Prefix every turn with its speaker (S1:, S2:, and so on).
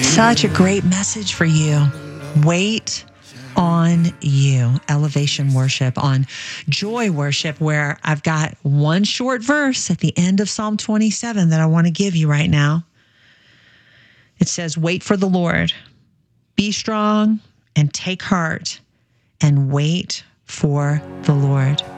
S1: Such a great message for you. Wait on you. Elevation worship on joy worship, where I've got one short verse at the end of Psalm 27 that I want to give you right now. It says, wait for the Lord. Be strong and take heart and wait for the Lord.